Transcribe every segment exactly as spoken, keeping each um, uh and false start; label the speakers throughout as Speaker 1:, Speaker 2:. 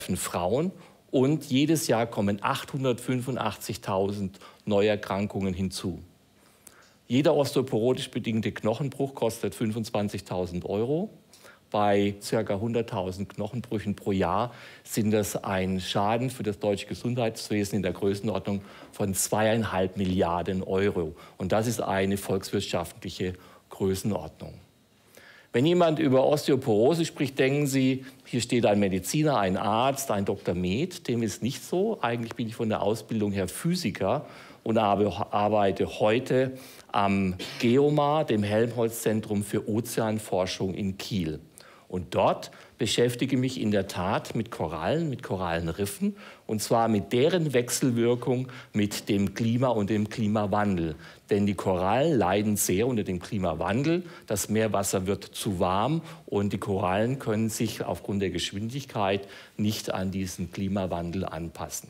Speaker 1: Frauen und jedes Jahr kommen achthundertfünfundachtzigtausend Neuerkrankungen hinzu. Jeder osteoporotisch bedingte Knochenbruch kostet fünfundzwanzigtausend Euro. Bei ca. hunderttausend Knochenbrüchen pro Jahr sind das ein Schaden für das deutsche Gesundheitswesen in der Größenordnung von zweieinhalb Milliarden Euro. Und das ist eine volkswirtschaftliche Größenordnung. Wenn jemand über Osteoporose spricht, denken Sie, hier steht ein Mediziner, ein Arzt, ein Doktor Med. Dem ist nicht so. Eigentlich bin ich von der Ausbildung her Physiker und arbeite heute am GEOMAR, dem Helmholtz-Zentrum für Ozeanforschung in Kiel. Und dort beschäftige ich mich in der Tat mit Korallen, mit Korallenriffen, und zwar mit deren Wechselwirkung mit dem Klima und dem Klimawandel. Denn die Korallen leiden sehr unter dem Klimawandel. Das Meerwasser wird zu warm und die Korallen können sich aufgrund der Geschwindigkeit nicht an diesen Klimawandel anpassen.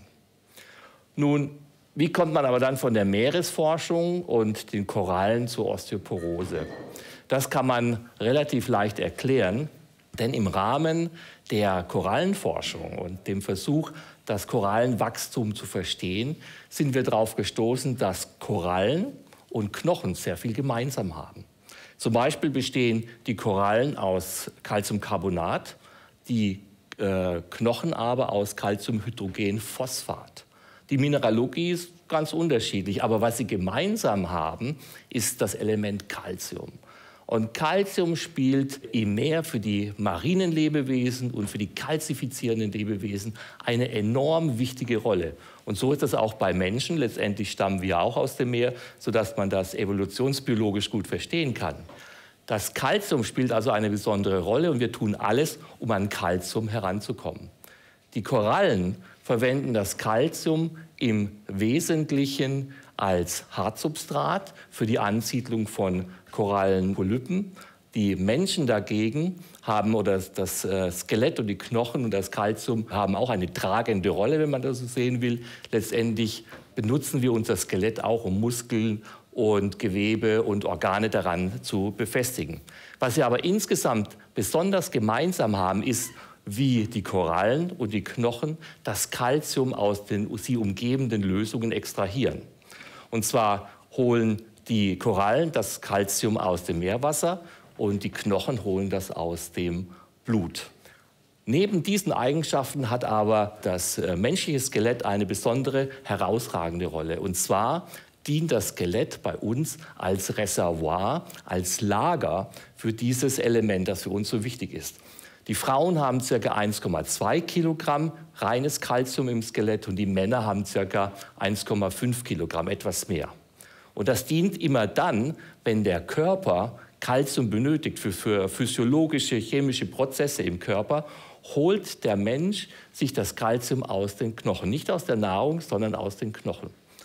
Speaker 1: Nun, wie kommt man aber dann von der Meeresforschung und den Korallen zur Osteoporose? Das kann man relativ leicht erklären. Denn im Rahmen der Korallenforschung und dem Versuch, das Korallenwachstum zu verstehen, sind wir darauf gestoßen, dass Korallen und Knochen sehr viel gemeinsam haben. Zum Beispiel bestehen die Korallen aus Calciumcarbonat, die äh, Knochen aber aus Calciumhydrogenphosphat. Die Mineralogie ist ganz unterschiedlich, aber was sie gemeinsam haben, ist das Element Calcium. Und Calcium spielt im Meer für die marinen Lebewesen und für die kalzifizierenden Lebewesen eine enorm wichtige Rolle. Und so ist das auch bei Menschen. Letztendlich stammen wir auch aus dem Meer, sodass man das evolutionsbiologisch gut verstehen kann. Das Calcium spielt also eine besondere Rolle und wir tun alles, um an Calcium heranzukommen. Die Korallen verwenden das Calcium im Wesentlichen als Hartsubstrat für die Ansiedlung von Korallenpolypen. Die Menschen dagegen haben, oder das Skelett und die Knochen und das Calcium haben auch eine tragende Rolle, wenn man das so sehen will. Letztendlich benutzen wir unser Skelett auch, um Muskeln und Gewebe und Organe daran zu befestigen. Was sie aber insgesamt besonders gemeinsam haben, ist, wie die Korallen und die Knochen das Calcium aus den sie umgebenden Lösungen extrahieren. Und zwar holen die Korallen das Calcium aus dem Meerwasser und die Knochen holen das aus dem Blut. Neben diesen Eigenschaften hat aber das menschliche Skelett eine besondere, herausragende Rolle. Und zwar dient das Skelett bei uns als Reservoir, als Lager für dieses Element, das für uns so wichtig ist. Die Frauen haben ca. eins Komma zwei Kilogramm reines Calcium im Skelett und die Männer haben ca. eins Komma fünf Kilogramm, etwas mehr. Und das dient immer dann, wenn der Körper Calcium benötigt für, für physiologische, chemische Prozesse im Körper, holt der Mensch sich das Calcium aus den Knochen. Nicht aus der Nahrung, sondern aus den Knochen.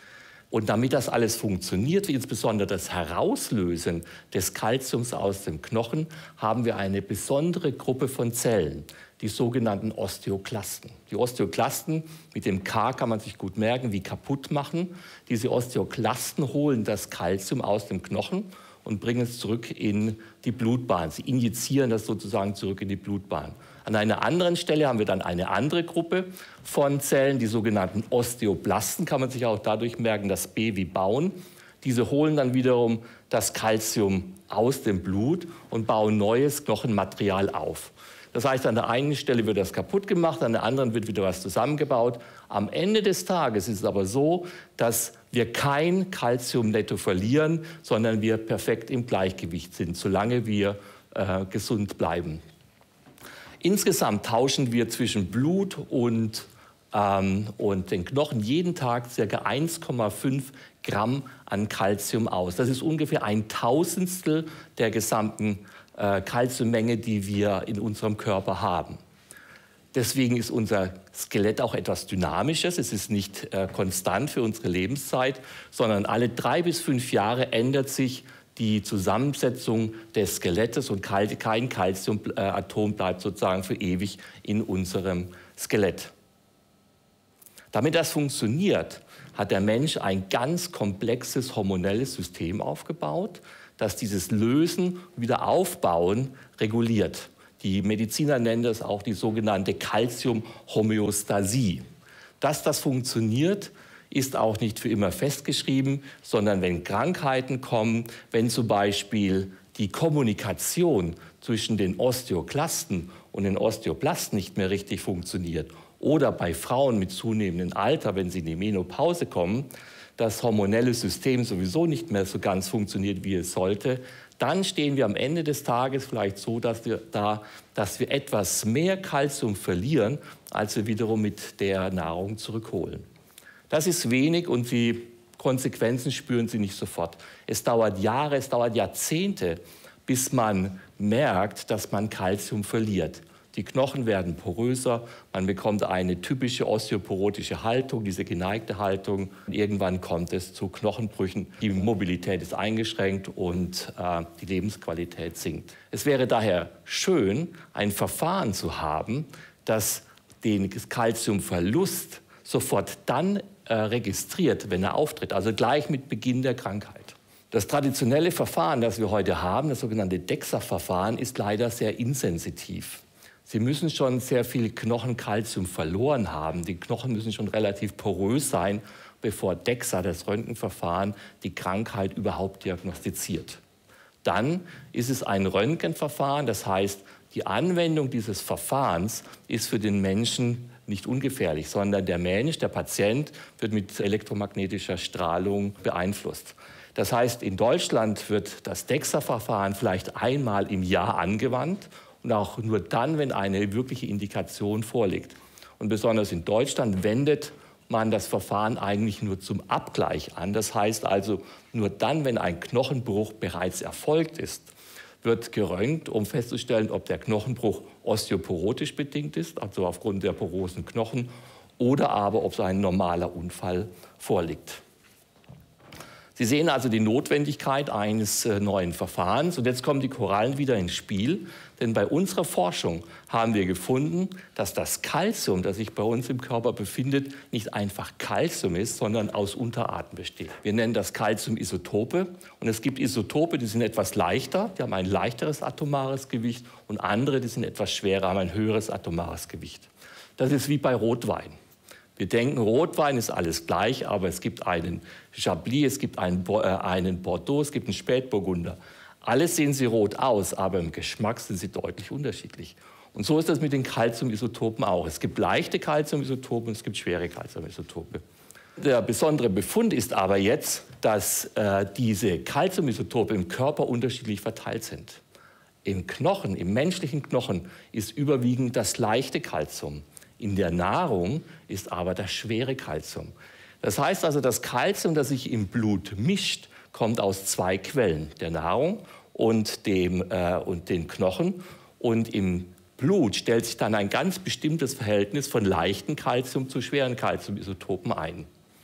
Speaker 1: Und damit das alles funktioniert, insbesondere das Herauslösen des Calciums aus dem Knochen, haben wir eine besondere Gruppe von Zellen, die sogenannten Osteoklasten. Die Osteoklasten, mit dem K kann man sich gut merken, wie kaputt machen. Diese Osteoklasten holen das Calcium aus dem Knochen und bringen es zurück in die Blutbahn. Sie injizieren das sozusagen zurück in die Blutbahn. An einer anderen Stelle haben wir dann eine andere Gruppe von Zellen, die sogenannten Osteoblasten, kann man sich auch dadurch merken, das B wie bauen. Diese holen dann wiederum das Calcium aus dem Blut und bauen neues Knochenmaterial auf. Das heißt, an der einen Stelle wird das kaputt gemacht, an der anderen wird wieder was zusammengebaut. Am Ende des Tages ist es aber so, dass wir kein Calcium netto verlieren, sondern wir perfekt im Gleichgewicht sind, solange wir äh, gesund bleiben. Insgesamt tauschen wir zwischen Blut und, ähm, und den Knochen jeden Tag ca. eins Komma fünf Gramm an Calcium aus. Das ist ungefähr ein Tausendstel der gesamten äh, Calciummenge, die wir in unserem Körper haben. Deswegen ist unser Skelett auch etwas Dynamisches. Es ist nicht äh, konstant für unsere Lebenszeit, sondern alle drei bis fünf Jahre ändert sich die Zusammensetzung des Skelettes und kein Calciumatom bleibt sozusagen für ewig in unserem Skelett. Damit das funktioniert, hat der Mensch ein ganz komplexes hormonelles System aufgebaut, das dieses Lösen und Wiederaufbauen reguliert. Die Mediziner nennen das auch die sogenannte Calcium-Homöostasie. Dass das funktioniert, ist auch nicht für immer festgeschrieben, sondern wenn Krankheiten kommen, wenn zum Beispiel die Kommunikation zwischen den Osteoklasten und den Osteoblasten nicht mehr richtig funktioniert oder bei Frauen mit zunehmendem Alter, wenn sie in die Menopause kommen, das hormonelle System sowieso nicht mehr so ganz funktioniert, wie es sollte, dann stehen wir am Ende des Tages vielleicht so, dass wir, da, dass wir etwas mehr Kalzium verlieren, als wir wiederum mit der Nahrung zurückholen. Das ist wenig und die Konsequenzen spüren Sie nicht sofort. Es dauert Jahre, es dauert Jahrzehnte, bis man merkt, dass man Kalzium verliert. Die Knochen werden poröser, man bekommt eine typische osteoporotische Haltung, diese geneigte Haltung. Und irgendwann kommt es zu Knochenbrüchen, die Mobilität ist eingeschränkt und äh, die Lebensqualität sinkt. Es wäre daher schön, ein Verfahren zu haben, das den Kalziumverlust sofort dann äh, registriert, wenn er auftritt, also gleich mit Beginn der Krankheit. Das traditionelle Verfahren, das wir heute haben, das sogenannte DEXA-Verfahren, ist leider sehr insensitiv. Sie müssen schon sehr viel Knochenkalzium verloren haben. Die Knochen müssen schon relativ porös sein, bevor DEXA, das Röntgenverfahren, die Krankheit überhaupt diagnostiziert. Dann ist es ein Röntgenverfahren, das heißt, die Anwendung dieses Verfahrens ist für den Menschen nicht ungefährlich, sondern der Mensch, der Patient, wird mit elektromagnetischer Strahlung beeinflusst. Das heißt, in Deutschland wird das DEXA-Verfahren vielleicht einmal im Jahr angewandt und auch nur dann, wenn eine wirkliche Indikation vorliegt. Und besonders in Deutschland wendet man das Verfahren eigentlich nur zum Abgleich an. Das heißt also, nur dann, wenn ein Knochenbruch bereits erfolgt ist, wird geröntgt, um festzustellen, ob der Knochenbruch osteoporotisch bedingt ist, also aufgrund der porosen Knochen, oder aber ob so ein normaler Unfall vorliegt. Sie sehen also die Notwendigkeit eines äh, neuen Verfahrens. Und jetzt kommen die Korallen wieder ins Spiel. Denn bei unserer Forschung haben wir gefunden, dass das Kalzium, das sich bei uns im Körper befindet, nicht einfach Kalzium ist, sondern aus Unterarten besteht. Wir nennen das Kalziumisotope. Und es gibt Isotope, die sind etwas leichter, die haben ein leichteres atomares Gewicht. Und andere, die sind etwas schwerer, haben ein höheres atomares Gewicht. Das ist wie bei Rotwein. Wir denken, Rotwein ist alles gleich, aber es gibt einen Chablis, es gibt einen, äh, einen Bordeaux, es gibt einen Spätburgunder. Alles sehen sie rot aus, aber im Geschmack sind sie deutlich unterschiedlich. Und so ist das mit den Calciumisotopen auch. Es gibt leichte Calciumisotope und es gibt schwere Calciumisotope. Der besondere Befund ist aber jetzt, dass äh, diese Calciumisotope im Körper unterschiedlich verteilt sind. Im Knochen, im menschlichen Knochen, ist überwiegend das leichte Calcium. In der Nahrung ist aber das schwere Kalzium. Das heißt also, das Kalzium, das sich im Blut mischt, kommt aus zwei Quellen, der Nahrung und, dem, äh, und den Knochen. Und im Blut stellt sich dann ein ganz bestimmtes Verhältnis von leichten Kalzium zu schweren Kalziumisotopen ein.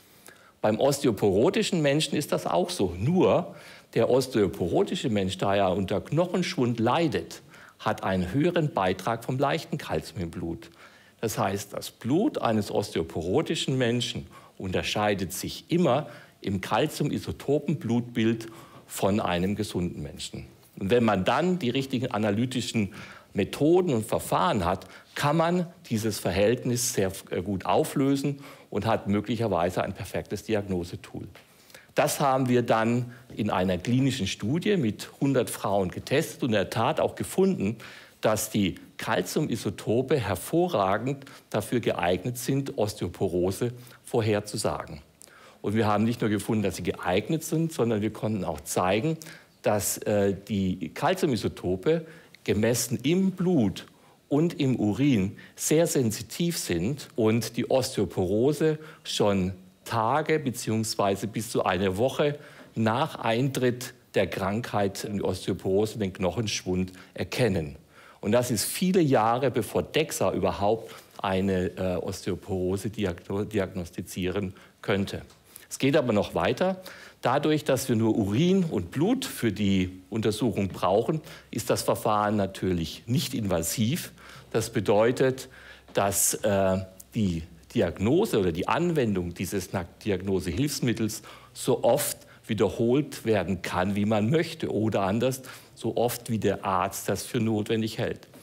Speaker 1: Beim osteoporotischen Menschen ist das auch so. Nur der osteoporotische Mensch, da er unter Knochenschwund leidet, hat einen höheren Beitrag vom leichten Kalzium im Blut. Das heißt, das Blut eines osteoporotischen Menschen unterscheidet sich immer im Calciumisotopen-Blutbild von einem gesunden Menschen. Und wenn man dann die richtigen analytischen Methoden und Verfahren hat, kann man dieses Verhältnis sehr gut auflösen und hat möglicherweise ein perfektes Diagnosetool. Das haben wir dann in einer klinischen Studie mit hundert Frauen getestet und in der Tat auch gefunden, dass die Calciumisotope hervorragend dafür geeignet sind, Osteoporose vorherzusagen. Und wir haben nicht nur gefunden, dass sie geeignet sind, sondern wir konnten auch zeigen, dass äh, die Calciumisotope gemessen im Blut und im Urin sehr sensitiv sind und die Osteoporose schon Tage bzw. bis zu eine Woche nach Eintritt der Krankheit, die Osteoporose, den Knochenschwund erkennen. Und das ist viele Jahre, bevor DEXA überhaupt eine äh, Osteoporose diagno diagnostizieren könnte. Es geht aber noch weiter. Dadurch, dass wir nur Urin und Blut für die Untersuchung brauchen, ist das Verfahren natürlich nicht invasiv. Das bedeutet, dass äh, die Diagnose oder die Anwendung dieses Diagnosehilfsmittels so oft wiederholt werden kann, wie man möchte, oder anders, so oft wie der Arzt das für notwendig hält.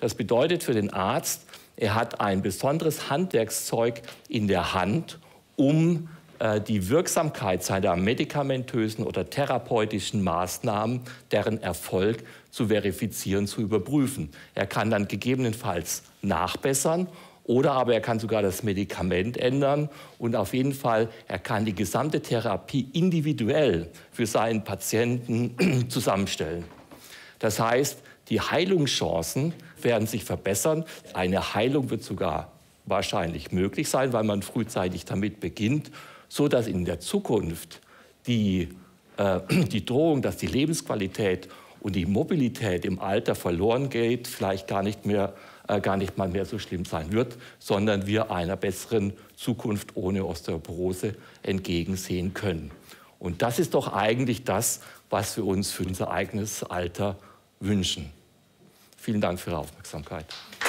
Speaker 1: Das bedeutet für den Arzt, er hat ein besonderes Handwerkszeug in der Hand, um äh, die Wirksamkeit seiner medikamentösen oder therapeutischen Maßnahmen, deren Erfolg zu verifizieren, zu überprüfen. Er kann dann gegebenenfalls nachbessern oder aber er kann sogar das Medikament ändern und auf jeden Fall, er kann die gesamte Therapie individuell für seinen Patienten zusammenstellen. Das heißt, die Heilungschancen werden sich verbessern. Eine Heilung wird sogar wahrscheinlich möglich sein, weil man frühzeitig damit beginnt, so dass in der Zukunft die, äh, die Drohung, dass die Lebensqualität und die Mobilität im Alter verloren geht, vielleicht gar nicht mehr, äh, gar nicht mal mehr so schlimm sein wird, sondern wir einer besseren Zukunft ohne Osteoporose entgegensehen können. Und das ist doch eigentlich das, was wir uns für unser eigenes Alter wünschen. Vielen Dank für Ihre Aufmerksamkeit.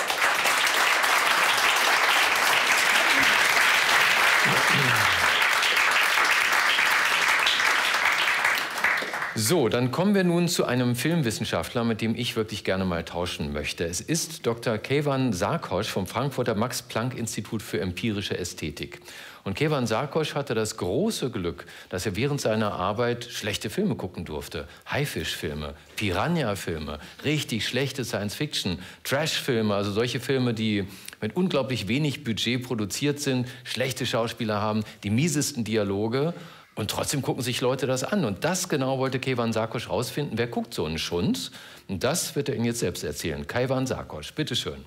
Speaker 2: So, dann kommen wir nun zu einem Filmwissenschaftler, mit dem ich wirklich gerne mal tauschen möchte. Es ist Doktor Keyvan Sarkosch vom Frankfurter Max-Planck-Institut für empirische Ästhetik. Und Keyvan Sarkosch hatte das große Glück, dass er während seiner Arbeit schlechte Filme gucken durfte. Haifischfilme, Piranha-Filme, richtig schlechte Science-Fiction, Trash-Filme, also solche Filme, die mit unglaublich wenig Budget produziert sind, schlechte Schauspieler haben, die miesesten Dialoge. Und trotzdem gucken sich Leute das an. Und das genau wollte Keyvan Sarkosch rausfinden. Wer guckt so einen Schund? Und das wird er Ihnen jetzt selbst erzählen. Keyvan Sarkosch, bitteschön.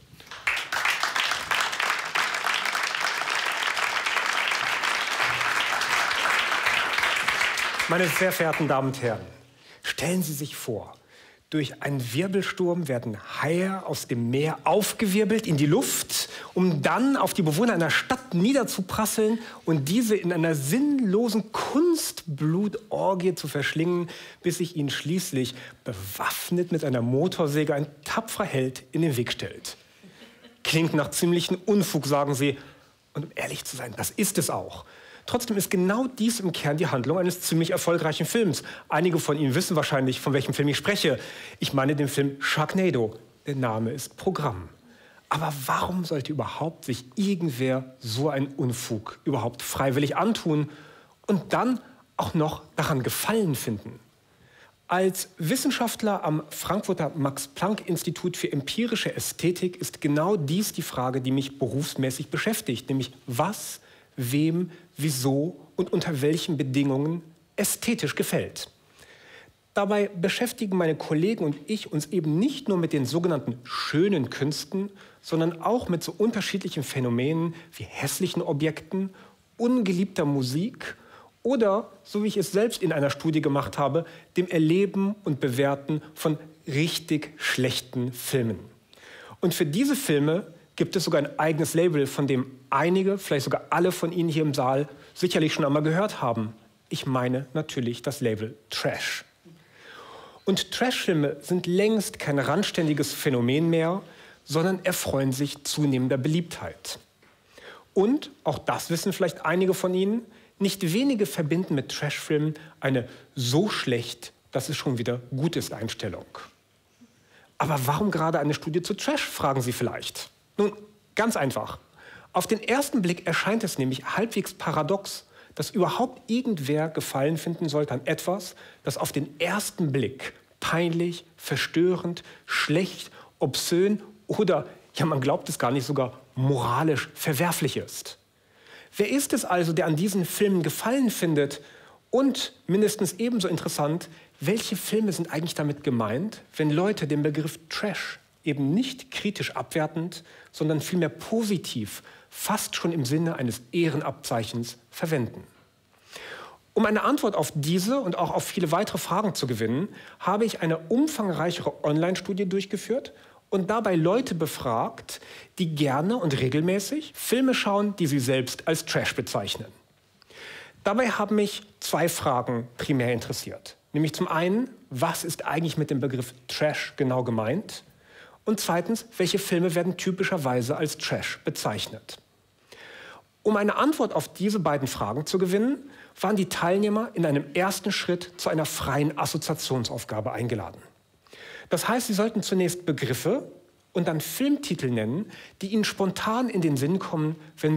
Speaker 3: Meine sehr verehrten Damen und Herren, stellen Sie sich vor, durch einen Wirbelsturm werden Haie aus dem Meer aufgewirbelt in die Luft, um dann auf die Bewohner einer Stadt niederzuprasseln und diese in einer sinnlosen Kunstblutorgie zu verschlingen, bis sich ihnen schließlich bewaffnet mit einer Motorsäge ein tapferer Held in den Weg stellt. Klingt nach ziemlichen Unfug, sagen Sie. Und um ehrlich zu sein, das ist es auch. Trotzdem ist genau dies im Kern die Handlung eines ziemlich erfolgreichen Films. Einige von Ihnen wissen wahrscheinlich, von welchem Film ich spreche. Ich meine den Film Sharknado. Der Name ist Programm. Aber warum sollte überhaupt sich irgendwer so einen Unfug überhaupt freiwillig antun und dann auch noch daran Gefallen finden? Als Wissenschaftler am Frankfurter Max-Planck-Institut für empirische Ästhetik ist genau dies die Frage, die mich berufsmäßig beschäftigt, nämlich was, wem, wieso und unter welchen Bedingungen ästhetisch gefällt. Dabei beschäftigen meine Kollegen und ich uns eben nicht nur mit den sogenannten schönen Künsten, sondern auch mit so unterschiedlichen Phänomenen wie hässlichen Objekten, ungeliebter Musik oder, so wie ich es selbst in einer Studie gemacht habe, dem Erleben und Bewerten von richtig schlechten Filmen. Und für diese Filme gibt es sogar ein eigenes Label, von dem einige, vielleicht sogar alle von Ihnen hier im Saal sicherlich schon einmal gehört haben. Ich meine natürlich das Label Trash. Und Trashfilme sind längst kein randständiges Phänomen mehr, sondern erfreuen sich zunehmender Beliebtheit. Und, auch das wissen vielleicht einige von Ihnen, nicht wenige verbinden mit Trashfilmen eine so schlecht, dass es schon wieder gut ist Einstellung. Aber warum gerade eine Studie zu Trash, fragen Sie vielleicht? Nun, ganz einfach. Auf den ersten Blick erscheint es nämlich halbwegs paradox, dass überhaupt irgendwer Gefallen finden sollte an etwas, das auf den ersten Blick peinlich, verstörend, schlecht, obszön oder, ja man glaubt es gar nicht, sogar moralisch verwerflich ist. Wer ist es also, der an diesen Filmen Gefallen findet? Und mindestens ebenso interessant, welche Filme sind eigentlich damit gemeint, wenn Leute den Begriff Trash eben nicht kritisch abwertend, sondern vielmehr positiv, fast schon im Sinne eines Ehrenabzeichens verwenden? Um eine Antwort auf diese und auch auf viele weitere Fragen zu gewinnen, habe ich eine umfangreichere Online-Studie durchgeführt und dabei Leute befragt, die gerne und regelmäßig Filme schauen, die sie selbst als Trash bezeichnen. Dabei haben mich zwei Fragen primär interessiert. Nämlich zum einen, was ist eigentlich mit dem Begriff Trash genau gemeint? Und zweitens, welche Filme werden typischerweise als Trash bezeichnet? Um eine Antwort auf diese beiden Fragen zu gewinnen, waren die Teilnehmer in einem ersten Schritt zu einer freien Assoziationsaufgabe eingeladen. Das heißt, sie sollten zunächst Begriffe und dann Filmtitel nennen, die Ihnen spontan in den Sinn kommen, wenn